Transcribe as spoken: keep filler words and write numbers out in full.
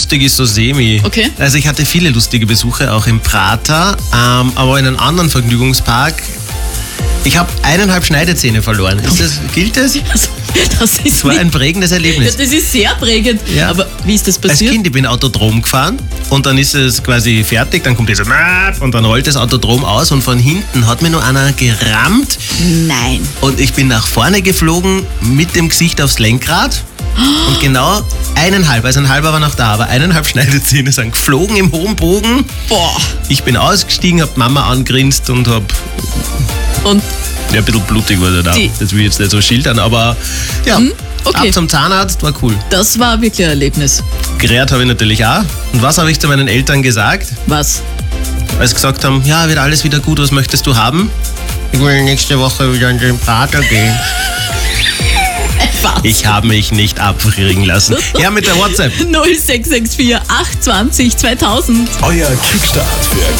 lustig ist so semi. Okay. Also ich hatte viele lustige Besuche, auch im Prater, ähm, aber in einem anderen Vergnügungspark. Ich habe eineinhalb Schneidezähne verloren. Ist das, gilt das? Also, das ist Das war ein prägendes Erlebnis. Ja, das ist sehr prägend. Ja. Aber wie ist das Als passiert? Kind, ich bin Autodrom gefahren und dann ist es quasi fertig, dann kommt dieser und dann rollt das Autodrom aus und von hinten hat mir nur einer gerammt Nein. und ich bin nach vorne geflogen mit dem Gesicht aufs Lenkrad und genau eineinhalb, also ein halber war noch da, aber eineinhalb Schneidezähne sind geflogen im hohen Bogen. Boah. Ich bin ausgestiegen, hab Mama angrinst und hab Und ja, ein bisschen blutig war er da. Die- Das will ich jetzt nicht so schildern, aber ja, okay. ab zum Zahnarzt, war cool. das war wirklich ein Erlebnis. Gerät habe ich natürlich auch. Und was habe ich zu meinen Eltern gesagt? Was? Als sie gesagt haben, ja, wird alles wieder gut, was möchtest du haben? Ich will nächste Woche wieder in den Prater gehen. Was? Ich habe mich nicht abkriegen lassen. Ja, mit der WhatsApp. null sechs sechs vier acht zwei null zweitausend. Euer Kickstart für